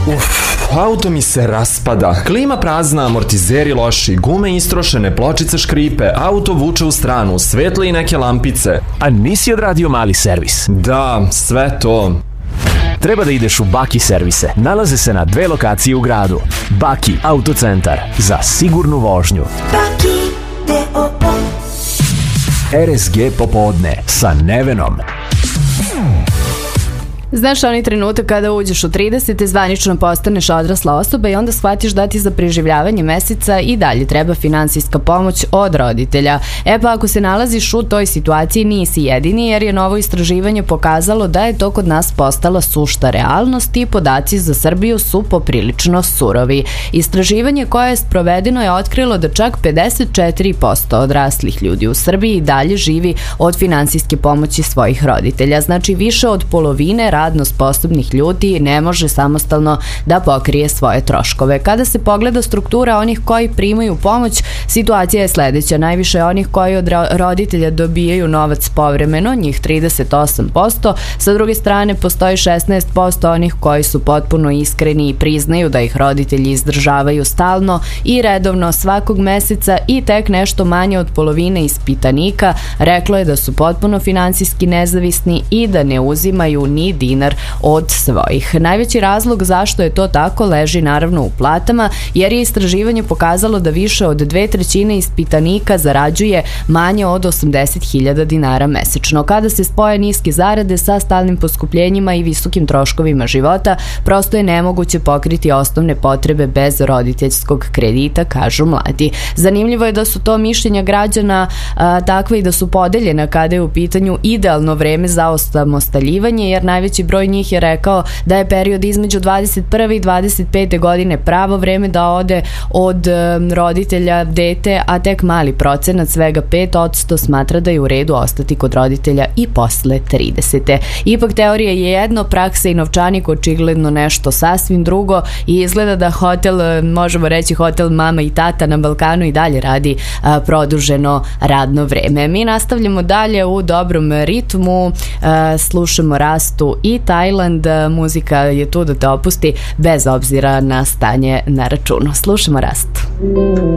Auto mi se raspada. Klima prazna, amortizeri loši, gume istrošene, pločice škripe, auto vuče u stranu, svetle i neke lampice. A nisi odradio mali servis? Da, sve to. Treba da ideš u Baki servise. Nalaze se na 2 lokacije u gradu. Baki autocentar za sigurnu vožnju. Baki d.o.o. RSG popodne sa Nevenom. Znaš onaj trenutak kada uđeš u 30, zvanično postaneš odrasla osoba i onda shvatiš da ti za preživljavanje meseca i dalje treba finansijska pomoć od roditelja. Pa ako se nalaziš u toj situaciji nisi jedini, jer je novo istraživanje pokazalo da je to kod nas postala sušta realnost i podaci za Srbiju su poprilično surovi. Istraživanje koje je sprovedeno je otkrilo da čak 54% odraslih ljudi u Srbiji i dalje živi od finansijske pomoći svojih roditelja. Znači više od polovine radno sposobnih ljudi ne može samostalno da pokrije svoje troškove. Kada se pogleda struktura onih koji primaju pomoć, situacija je sledeća. Najviše je onih koji od roditelja dobijaju novac povremeno, njih 38%. Sa druge strane postoji 16% onih koji su potpuno iskreni i priznaju da ih roditelji izdržavaju stalno i redovno svakog meseca, i tek nešto manje od polovine ispitanika reklo je da su potpuno finansijski nezavisni i da ne uzimaju ni dinar od svojih. Najveći razlog zašto je to tako leži naravno u platama, jer je istraživanje pokazalo da više od 2/3 ispitanika zarađuje manje od 80.000 dinara mesečno. Kada se spoje niske zarade sa stalnim poskupljenjima i visokim troškovima života, prosto je nemoguće pokriti osnovne potrebe bez roditeljskog kredita, kažu mladi. Zanimljivo je da su to mišljenja građana takve i da su podeljena kada je u pitanju idealno vreme za osamostaljivanje, jer najveći broj njih je rekao da je period između 21. i 25. godine pravo vreme da ode od roditelja dete, a tek mali procenat, svega 5%, smatra da je u redu ostati kod roditelja i posle 30. Ipak teorija je jedno, praksa i novčanik očigledno nešto sasvim drugo i izgleda da hotel, možemo reći hotel mama i tata na Balkanu, i dalje radi produženo radno vreme. Mi nastavljamo dalje u dobrom ritmu, slušamo Rastu i Tajland, muzika je tu da te opusti bez obzira na stanje na računu. Slušamo Rastu.